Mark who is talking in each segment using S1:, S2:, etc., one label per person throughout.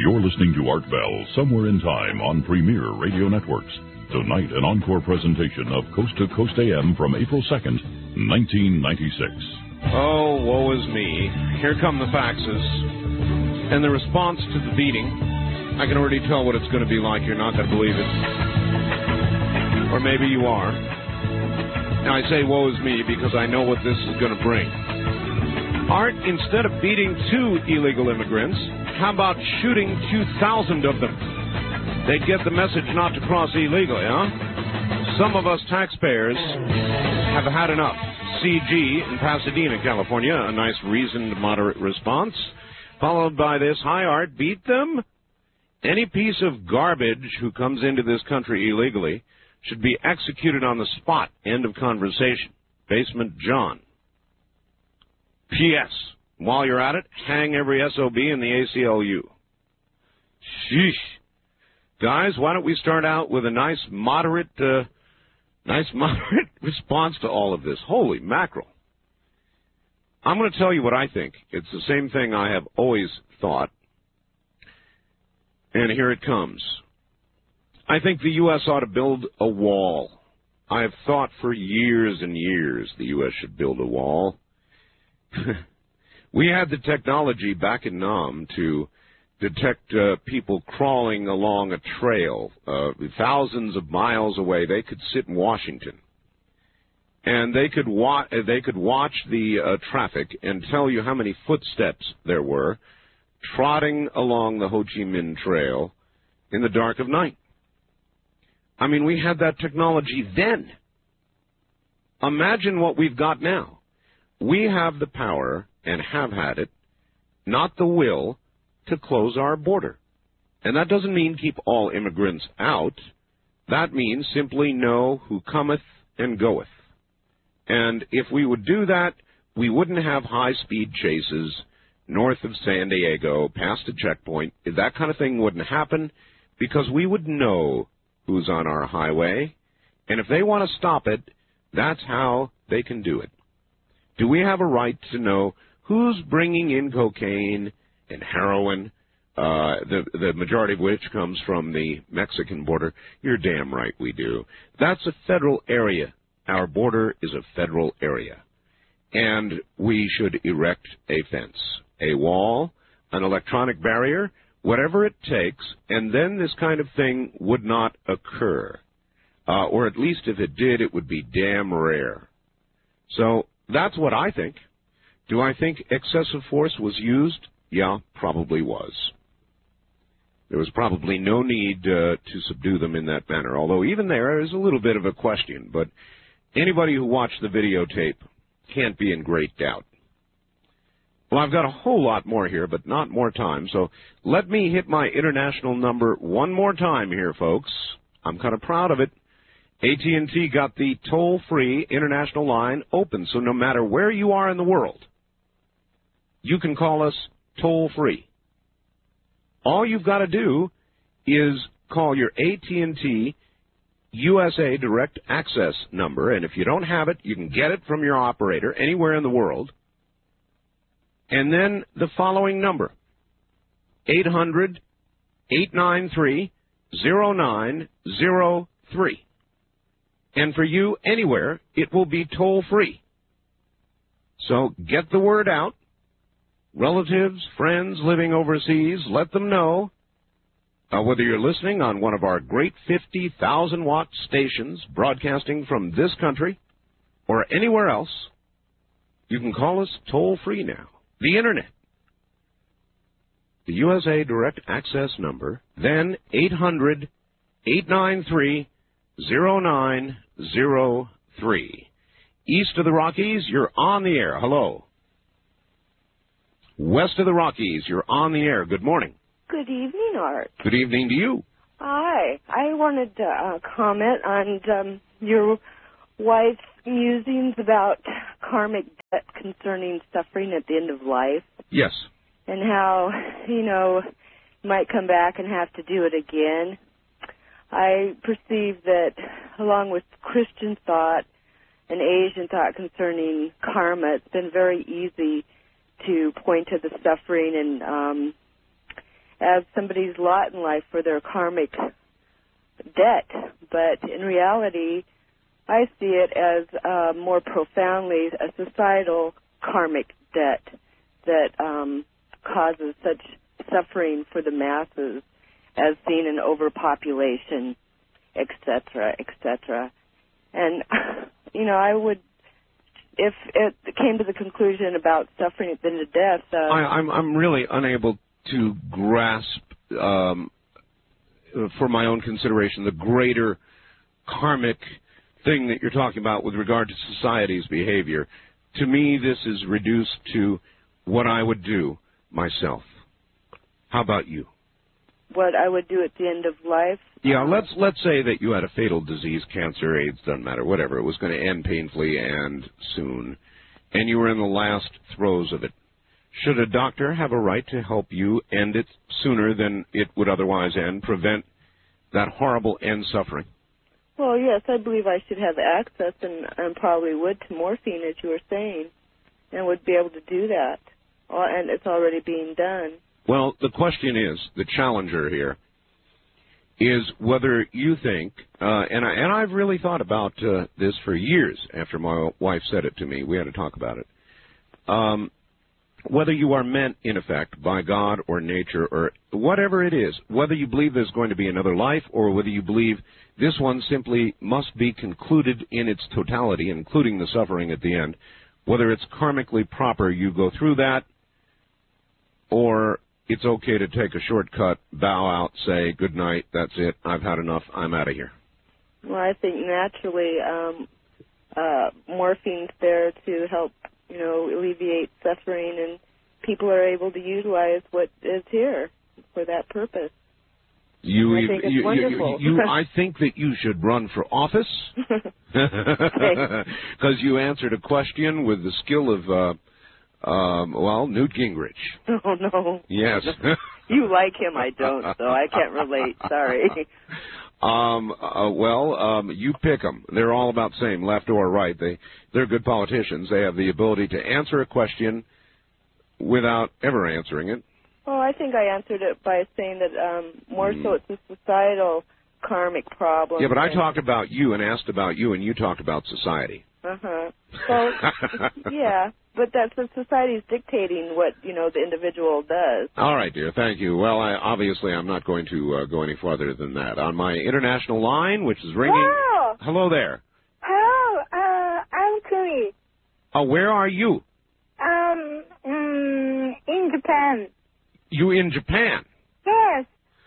S1: You're listening to Art Bell, Somewhere in Time on Premier Radio Networks. Tonight, an encore presentation of Coast to Coast AM from April 2nd, 1996.
S2: Oh, woe is me. Here come the faxes. And the response to the beating, I can already tell what it's going to be like. You're not going to believe it. Or maybe you are. Now, I say woe is me because I know what this is going to bring. Art, instead of beating 2 illegal immigrants, how about shooting 2,000 of them? They'd get the message not to cross illegally, huh? Some of us taxpayers have had enough. CG in Pasadena, California, a nice, reasoned, moderate response, followed by this, hi, Art, beat them? Any piece of garbage who comes into this country illegally should be executed on the spot. End of conversation. Basement John. P.S. While you're at it, hang every SOB in the ACLU. Sheesh. Guys, why don't we start out with a nice moderate response to all of this? Holy mackerel. I'm going to tell you what I think. It's the same thing I have always thought. And here it comes. I think the U.S. ought to build a wall. I have thought for years and years the U.S. should build a wall. We had the technology back in Nam to detect people crawling along a trail thousands of miles away. They could sit in Washington, and they could watch the traffic and tell you how many footsteps there were trotting along the Ho Chi Minh Trail in the dark of night. I mean, we had that technology then. Imagine what we've got now. We have the power, and have had it, not the will, to close our border. And that doesn't mean keep all immigrants out. That means simply know who cometh and goeth. And if we would do that, we wouldn't have high-speed chases north of San Diego, past a checkpoint. That kind of thing wouldn't happen because we would know who's on our highway. And if they want to stop it, that's how they can do it. Do we have a right to know who's bringing in cocaine and heroin, the majority of which comes from the Mexican border? You're damn right we do. That's a federal area. Our border is a federal area. And we should erect a fence, a wall, an electronic barrier, whatever it takes, and then this kind of thing would not occur. Or at least if it did, it would be damn rare. So that's what I think. Do I think excessive force was used? Yeah, probably was. There was probably no need to subdue them in that manner, although even there is a little bit of a question. But anybody who watched the videotape can't be in great doubt. Well, I've got a whole lot more here, but not more time. So let me hit my international number one more time here, folks. I'm kind of proud of it. AT&T got the toll-free international line open, so no matter where you are in the world, you can call us toll-free. All you've got to do is call your AT&T USA Direct Access number, and if you don't have it, you can get it from your operator anywhere in the world, and then the following number, 800-893-0903. And for you, anywhere, it will be toll-free. So get the word out. Relatives, friends living overseas, let them know. Whether you're listening on one of our great 50,000-watt stations broadcasting from this country or anywhere else, you can call us toll-free now. The Internet. The USA Direct Access number, then 800-893-0903. East of the Rockies, you're on the air. Hello. West of the Rockies, you're on the air. Good morning.
S3: Good evening, Art.
S2: Good evening to you.
S3: Hi. I wanted to comment on your wife's musings about karmic debt concerning suffering at the end of life.
S2: Yes.
S3: And how, you might come back and have to do it again. I perceive that along with Christian thought and Asian thought concerning karma, it's been very easy to point to the suffering as somebody's lot in life for their karmic debt. But in reality, I see it as more profoundly a societal karmic debt that causes such suffering for the masses, as seen in overpopulation, etc., etc. And, I would, if it came to the conclusion about suffering than to death...
S2: I'm really unable to grasp, for my own consideration, the greater karmic thing that you're talking about with regard to society's behavior. To me, this is reduced to what I would do myself. How about you?
S3: What I would do at the end of life?
S2: Yeah, let's say that you had a fatal disease, cancer, AIDS, doesn't matter, whatever. It was going to end painfully and soon, and you were in the last throes of it. Should a doctor have a right to help you end it sooner than it would otherwise end, prevent that horrible end suffering?
S3: Well, yes, I believe I should have access, and probably would, to morphine, as you were saying, and would be able to do that. And it's already being done.
S2: Well, the question is, the challenger here, is whether you think, and I've really thought about this for years after my wife said it to me. We had to talk about it. Whether you are meant, in effect, by God or nature or whatever it is, whether you believe there's going to be another life or whether you believe this one simply must be concluded in its totality, including the suffering at the end, whether it's karmically proper you go through that or it's okay to take a shortcut, bow out, say, good night, that's it, I've had enough, I'm out of here.
S3: Well, I think naturally morphine's there to help alleviate suffering, and people are able to utilize what is here for that purpose. I think it's wonderful.
S2: I think that you should run for office because you answered a question with the skill of, Newt Gingrich.
S3: Oh, no.
S2: Yes.
S3: You like him, I don't, so I can't relate. Sorry.
S2: You pick them. They're all about the same, left or right. They're good politicians. They have the ability to answer a question without ever answering it.
S3: Well, I think I answered it by saying that more so it's a societal karmic problem.
S2: Yeah, but I talked about you and asked about you, and you talked about society.
S3: Uh-huh. Well, yeah, but that's what society's dictating what, the individual does.
S2: All right, dear, thank you. Well, I'm not going to go any farther than that. On my international line, which is ringing...
S4: Hello.
S2: Hello there.
S4: Hello, I'm Kumi.
S2: Oh, where are you?
S4: In Japan.
S2: You in Japan?
S4: Yes.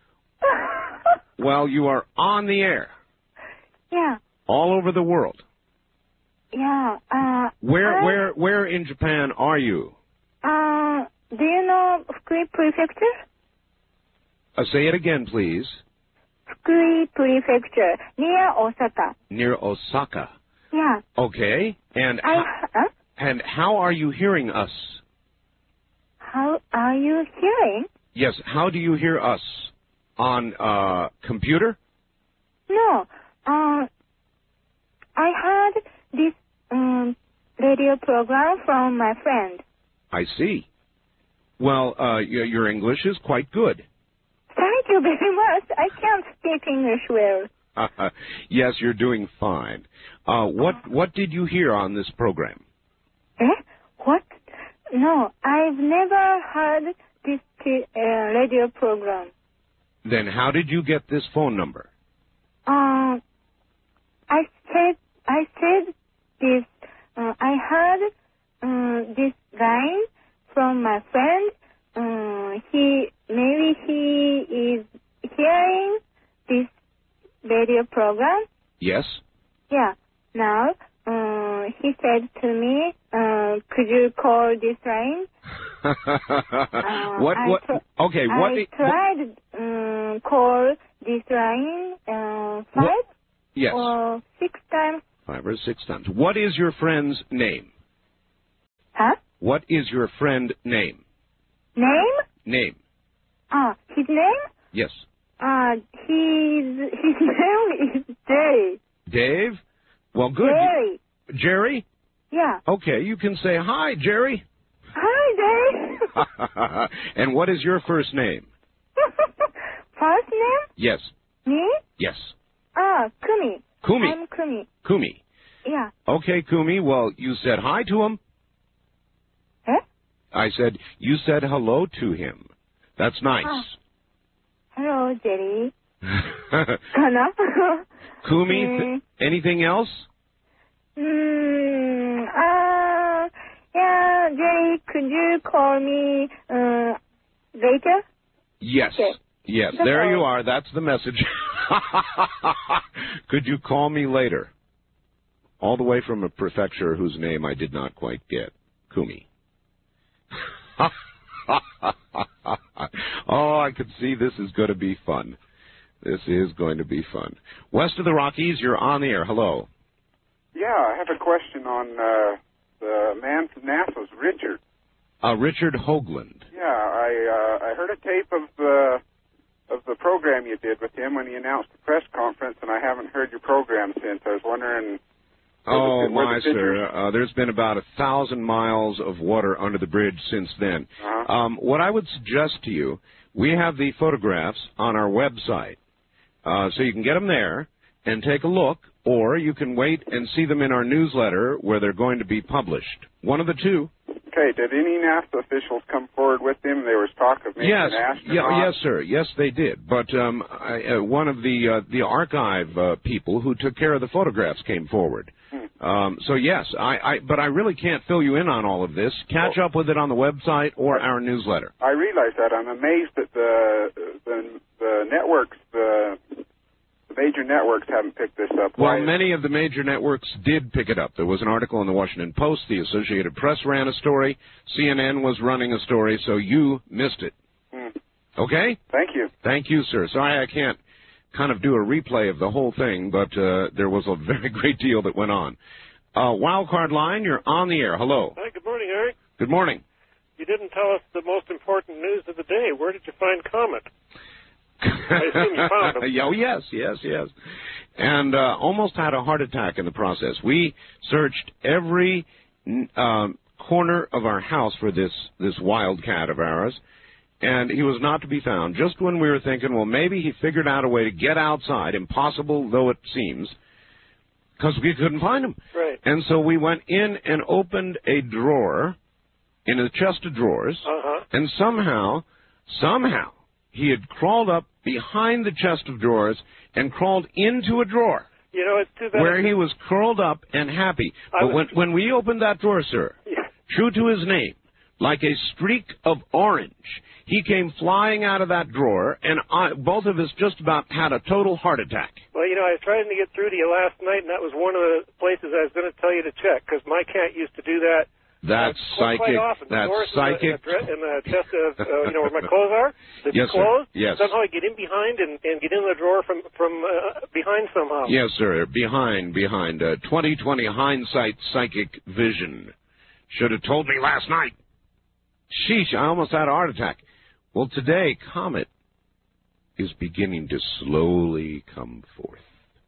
S2: Well, you are on the air.
S4: Yeah.
S2: All over the world.
S4: Yeah.
S2: Where in Japan are you?
S4: Do you know Fukui Prefecture?
S2: Say it again, please.
S4: Fukui Prefecture, near Osaka.
S2: Near Osaka.
S4: Yeah.
S2: Okay. And how are you hearing us?
S4: How are you hearing?
S2: Yes. How do you hear us? On computer?
S4: No. I heard this radio program from my friend.
S2: I see. Well, your English is quite good.
S4: Thank you very much. I can't speak English well.
S2: Yes, you're doing fine. What did you hear on this program?
S4: What? No, I've never heard this radio program.
S2: Then how did you get this phone number?
S4: I said this. I heard this line from my friend. Maybe he is hearing this radio program.
S2: Yes.
S4: Yeah. Now, he said to me, could you call this line?
S2: I
S4: tried call this line 5 or 6 times.
S2: 5 or 6 times. What is your friend's name?
S4: Huh?
S2: What is your friend name?
S4: Name?
S2: Name.
S4: His name?
S2: Yes.
S4: His name is Jerry.
S2: Dave? Well, good.
S4: Jerry.
S2: Jerry?
S4: Yeah.
S2: Okay, you can say, hi, Jerry.
S4: Hi, Jerry.
S2: And what is your first name?
S4: name?
S2: Yes.
S4: Me?
S2: Yes.
S4: Kumi.
S2: Kumi.
S4: I'm Kumi.
S2: Kumi.
S4: Yeah.
S2: Okay, Kumi. Well, you said hi to him.
S4: Eh?
S2: I said, you said hello to him. That's nice.
S4: Hello, Jerry. Kana?
S2: Kumi, anything else?
S4: Yeah, Jerry, could you call me later?
S2: Yes.
S4: Okay.
S2: Yes,
S4: That's
S2: there
S4: all.
S2: you are. That's the message. Could you call me later? All the way from a prefecture whose name I did not quite get. Kumi. Oh, I could see this is going to be fun. This is going to be fun. West of the Rockies, you're on the air. Hello.
S5: Yeah, I have a question on the man from NASA's, Richard.
S2: Richard Hoagland.
S5: Yeah, I heard a tape of the program you did with him when he announced the press conference, and I haven't heard your program since. I was wondering.
S2: Oh, my sir, there's been about 1,000 miles of water under the bridge since then.
S5: Uh-huh.
S2: What I would suggest to you, we have the photographs on our website, so you can get them there and take a look, or you can wait and see them in our newsletter where they're going to be published. One of the two.
S5: Okay, did any NASA officials come forward with him? There was talk of maybe an astronaut.
S2: Yes, sir. Yes, they did. But one of the archive people who took care of the photographs came forward. So yes, but I really can't fill you in on all of this. Catch up with it on the website or our newsletter.
S5: I realize that. I'm amazed that the networks, the major networks haven't picked this up.
S2: Well, many of the major networks did pick it up. There was an article in the Washington Post. The Associated Press ran a story. CNN was running a story, so you missed it. Okay?
S5: Thank you.
S2: Thank you, sir. Sorry I can't kind of do a replay of the whole thing, but there was a very great deal that went on. Wildcard line, you're on the air. Hello.
S6: Hi, good morning, Eric.
S2: Good morning.
S6: You didn't tell us the most important news of the day. Where did you find Comet? I assume you found him.
S2: Oh, yes. And almost had a heart attack in the process. We searched every corner of our house for this wildcat of ours, and he was not to be found. Just when we were thinking, well, maybe he figured out a way to get outside, impossible though it seems, because we couldn't find him.
S6: Right.
S2: And so we went in and opened a drawer in a chest of drawers, and somehow, he had crawled up behind the chest of drawers and crawled into a drawer.
S6: You know, it's too bad.
S2: Where he was curled up and happy. But when we opened that drawer, sir, true to his name, like a streak of orange, he came flying out of that drawer, and both of us just about had a total heart attack.
S6: Well, you know, I was trying to get through to you last night, and that was one of the places I was going to tell you to check, because my cat used to do that.
S2: That's psychic.
S6: Quite often.
S2: That's psychic.
S6: In the chest of, where my clothes are.
S2: Yes,
S6: clothes,
S2: sir. Yes.
S6: Somehow I get in behind and get in the drawer from behind somehow.
S2: Yes, sir. Behind. 20/20 hindsight psychic vision. Should have told me last night. Sheesh, I almost had a heart attack. Well, today, Comet is beginning to slowly come forth.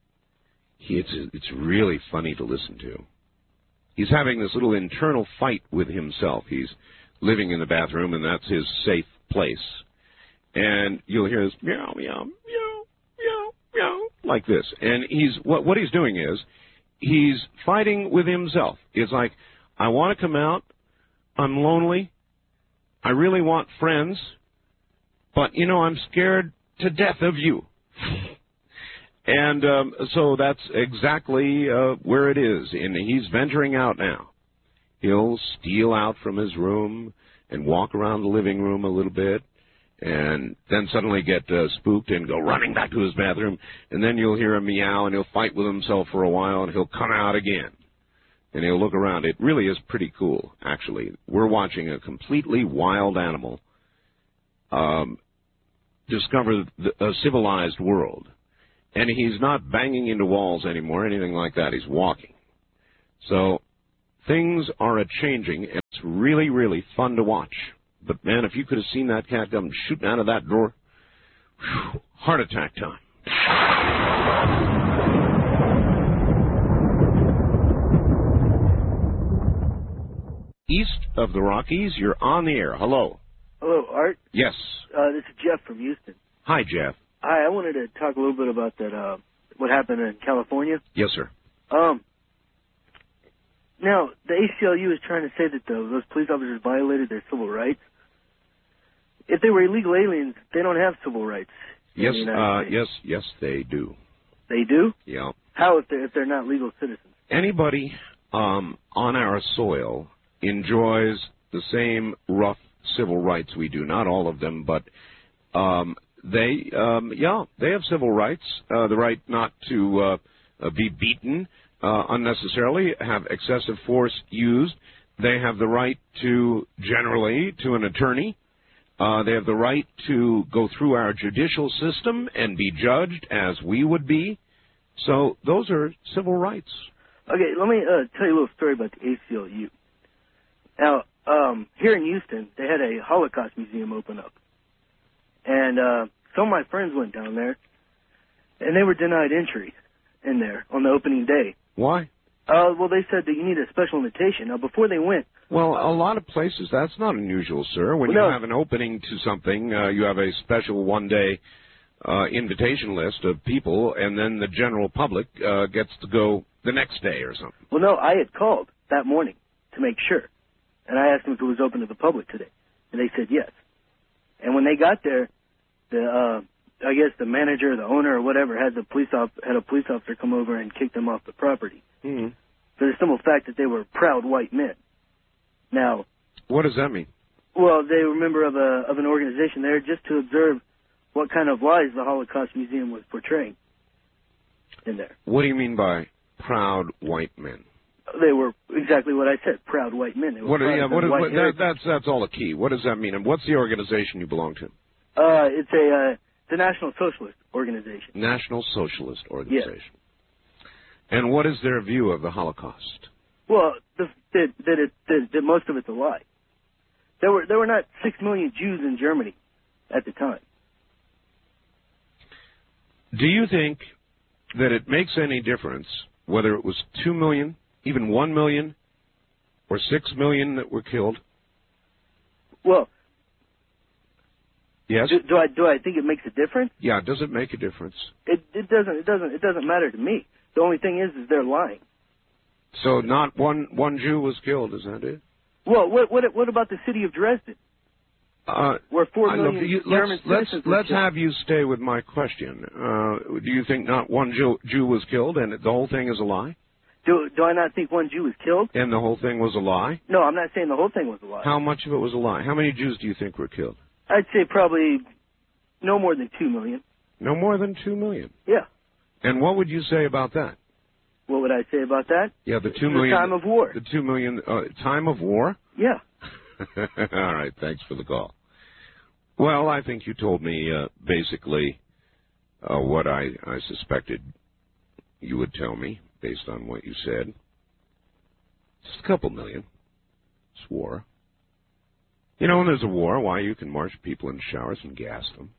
S2: It's really funny to listen to. He's having this little internal fight with himself. He's living in the bathroom, and that's his safe place. And you'll hear this meow, meow, meow, meow, meow, like this. And what he's doing is he's fighting with himself. It's like, I want to come out. I'm lonely. I really want friends. But, I'm scared to death of you. And so that's exactly where it is. And he's venturing out now. He'll steal out from his room and walk around the living room a little bit, and then suddenly get spooked and go running back to his bathroom. And then you'll hear him meow, and he'll fight with himself for a while, and he'll come out again. And he'll look around. It really is pretty cool, actually. We're watching a completely wild animal discover a civilized world. And he's not banging into walls anymore, anything like that. He's walking. So things are a-changing, and it's really, really fun to watch. But, man, if you could have seen that cat come shooting out of that door, whew, heart attack time. East of the Rockies, you're on the air. Hello.
S7: Hello, Art.
S2: Yes.
S7: This is Jeff from Houston.
S2: Hi, Jeff.
S7: Hi, I wanted to talk a little bit about that, what happened in California.
S2: Yes, sir.
S7: Now, the ACLU is trying to say that those police officers violated their civil rights. If they were illegal aliens, they don't have civil rights.
S2: Yes, yes, they do.
S7: They do?
S2: Yeah.
S7: How if they're not legal citizens?
S2: Anybody on our soil enjoys the same rough civil rights we do. Not all of them, but they have civil rights. The right not to be beaten unnecessarily, have excessive force used. They have the right to, generally, to an attorney. They have the right to go through our judicial system and be judged as we would be. So those are civil rights.
S7: Okay, let me tell you a little story about the ACLU. Now, here in Houston, they had a Holocaust museum open up. And some of my friends went down there, and they were denied entry in there on the opening day.
S2: Why?
S7: Well, they said that you need a special invitation. Now, before they went...
S2: Well, a lot of places, that's not unusual, sir. When you have an opening to something, you have a special one-day invitation list of people, and then the general public gets to go the next day or something.
S7: Well, no, I had called that morning to make sure. And I asked them if it was open to the public today. And they said yes. And when they got there, I guess the manager, the owner, or whatever had a police officer come over and kick them off the property.
S2: Mm-hmm.
S7: For the simple fact that they were proud white men. Now,
S2: what does that mean?
S7: Well, they were a member of an organization there just to observe what kind of lies the Holocaust Museum was portraying in there.
S2: What do you mean by proud white men?
S7: They were exactly what I said, proud white men. They were
S2: that's all the key. What does that mean? And what's the organization you belong to?
S7: It's the National Socialist Organization. National
S2: Socialist Organization. Yes. And what is their view of the Holocaust?
S7: Well, that most of it's a lie. There were not 6 million Jews in Germany at the time.
S2: Do you think that it makes any difference whether it was 2 million, even 1 million, or 6 million that were killed?
S7: Well,
S2: yes.
S7: Do I think it makes a difference?
S2: Yeah. Does it make a difference?
S7: It doesn't matter to me. The only thing is they're lying.
S2: So not one Jew was killed, is that it?
S7: Well, what about the city of Dresden? Where 4 million German citizens were
S2: Let's have you stay with my question. Do you think not one Jew was killed and the whole thing is a lie?
S7: Do I not think one Jew was killed?
S2: And the whole thing was a lie?
S7: No, I'm not saying the whole thing was a lie.
S2: How much of it was a lie? How many Jews do you think were killed?
S7: I'd say probably no more than 2 million.
S2: No more than 2 million?
S7: Yeah.
S2: And what would you say about that?
S7: What would I say about that?
S2: Yeah, the 2 million.
S7: The time of war.
S2: The 2 million time of war?
S7: Yeah.
S2: All right, thanks for the call. Well, I think you told me basically what I suspected you would tell me based on what you said. Just a couple million. It's war. You know, when there's a war, why you can march people in showers and gas them.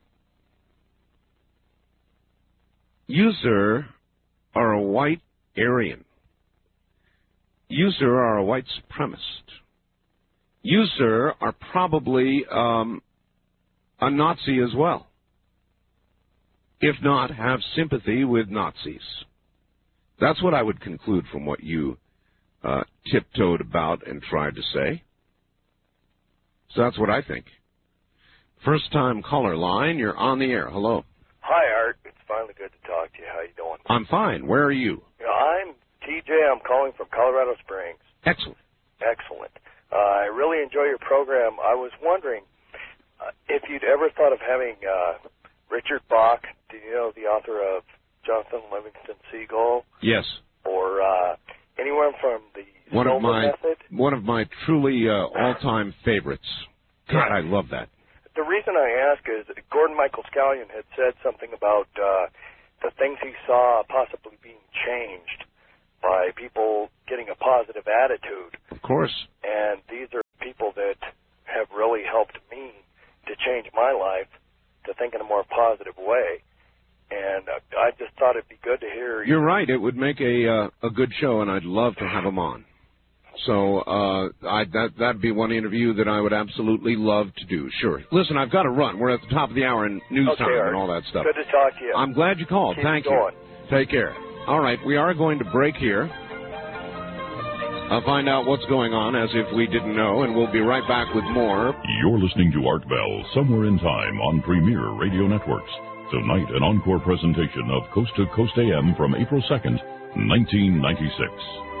S2: You, sir, are a white Aryan. You, sir, are a white supremacist. You, sir, are probably a Nazi as well. If not, have sympathy with Nazis. That's what I would conclude from what you tiptoed about and tried to say. So that's what I think. First-time caller line, you're on the air. Hello.
S8: Hi, Art. It's finally good to talk to you. How you doing?
S2: I'm fine. Where are you?
S8: I'm TJ. I'm calling from Colorado Springs.
S2: Excellent.
S8: Excellent. I really enjoy your program. I was wondering if you'd ever thought of having Richard Bach, do you know the author of Jonathan Livingston Seagull?
S2: Yes.
S8: Or anyone from the
S2: Silver
S8: Method?
S2: One of my truly all-time favorites. God, I love that.
S8: The reason I ask is Gordon Michael Scallion had said something about the things he saw possibly being changed by people getting a positive attitude.
S2: Of course.
S8: And these are people that have really helped me to change my life to think in a more positive way. And I just thought it'd be good to hear.
S2: You're right. It would make a good show, and I'd love to have him on. So that'd be one interview that I would absolutely love to do. Sure. Listen, I've got to run. We're at the top of the hour in news time and all that stuff.
S8: Good to talk to you.
S2: I'm glad you called. Thank you. Take care. All right, we are going to break here. I'll find out what's going on as if we didn't know, and we'll be right back with more.
S1: You're listening to Art Bell, Somewhere in Time on Premier Radio Networks. Tonight, an encore presentation of Coast to Coast AM from April 2nd, 1996.